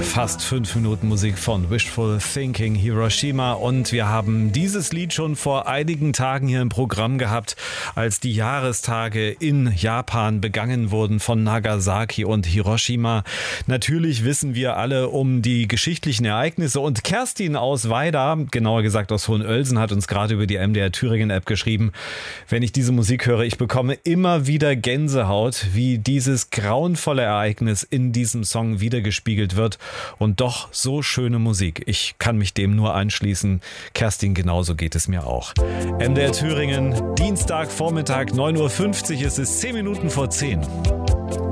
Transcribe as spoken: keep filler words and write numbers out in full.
fast fünf Minuten Musik von Wishful Thinking, Hiroshima, und wir haben dieses Lied schon vor einigen Tagen hier im Programm gehabt, als die Jahrestage in Japan begangen wurden von Nagasaki und Hiroshima. Natürlich wissen wir alle um die geschichtlichen Ereignisse, und Kerstin aus Weida, genauer gesagt aus Hohenölsen, hat uns gerade über die M D R Thüringen App geschrieben: Wenn ich diese Musik höre, ich bekomme immer wieder Gänsehaut, wie dieses grauenvolle Ereignis in diesem Song wiedergespiegelt wird, und doch so schöne Musik. Ich kann mich dem nur anschließen. Kerstin, genauso geht es mir auch. M D R Thüringen, Dienstag, Vormittag, neun Uhr fünfzig, es ist zehn Minuten vor zehn.